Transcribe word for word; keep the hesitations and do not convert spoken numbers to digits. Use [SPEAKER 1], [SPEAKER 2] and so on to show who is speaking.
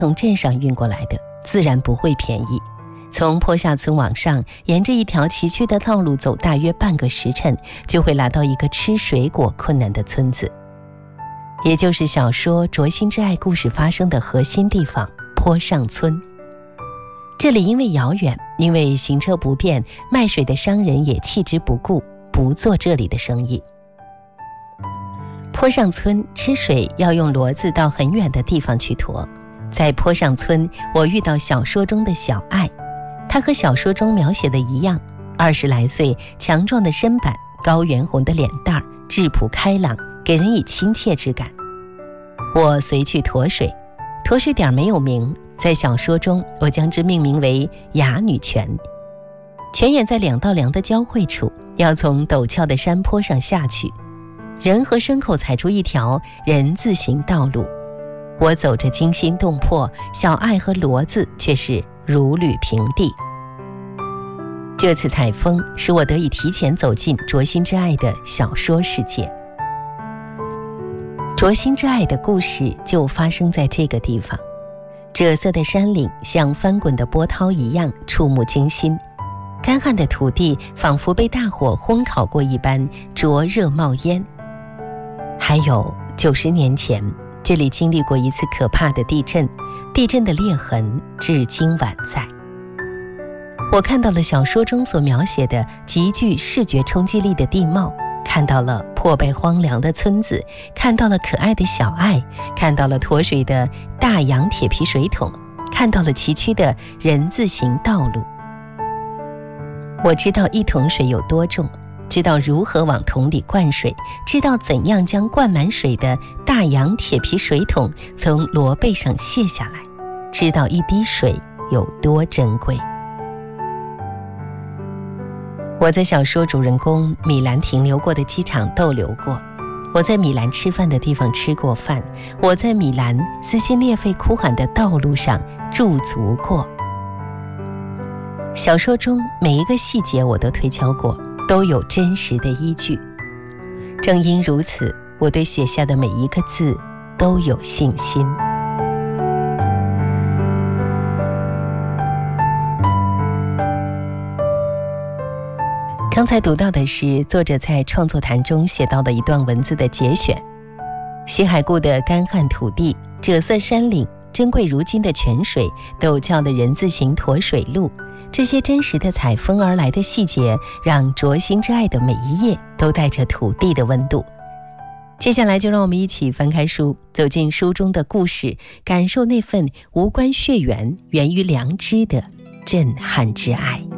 [SPEAKER 1] 从镇上运过来的，自然不会便宜。从坡下村往上，沿着一条崎岖的道路走大约半个时辰，就会来到一个吃水果困难的村子，也就是小说《灼心之爱》故事发生的核心地方——坡上村。这里因为遥远，因为行车不便，卖水的商人也弃之不顾，不做这里的生意。坡上村吃水要用骡子到很远的地方去驮。在坡上村，我遇到小说中的小爱，她和小说中描写的一样，二十来岁，强壮的身板，高圆红的脸蛋，质朴开朗，给人以亲切之感。我随去驮水，驮水点没有名，在小说中我将之命名为哑女泉。泉眼在两道梁的交汇处，要从陡峭的山坡上下去，人和牲口踩出一条人字形道路。我走着惊心动魄，小爱和骡子却是如履平地。这次采风使我得以提前走进《灼心之爱》的小说世界。《灼心之爱》的故事就发生在这个地方，赭色的山岭像翻滚的波涛一样触目惊心，干旱的土地仿佛被大火烘烤过一般灼热冒烟。还有九十年前，这里经历过一次可怕的地震，地震的裂痕至今宛在。我看到了小说中所描写的极具视觉冲击力的地貌，看到了破败荒凉的村子，看到了可爱的小爱，看到了驮水的大洋铁皮水桶，看到了崎岖的人字形道路。我知道一桶水有多重，知道如何往桶里灌水，知道怎样将灌满水的大洋铁皮水桶从骡背上卸下来，知道一滴水有多珍贵。我在小说主人公米兰停留过的机场逗留过，我在米兰吃饭的地方吃过饭，我在米兰撕心裂肺哭喊的道路上驻足过。小说中每一个细节我都推敲过，都有真实的依据。正因如此，我对写下的每一个字都有信心。刚才读到的是作者在创作谈中写到的一段文字的节选。西海固的干旱土地，赭色山岭，珍贵如金的泉水，陡峭的人字形驮水路，这些真实的采风而来的细节，让灼心之爱的每一页都带着土地的温度。接下来就让我们一起翻开书，走进书中的故事，感受那份无关血缘，源于良知的震撼之爱。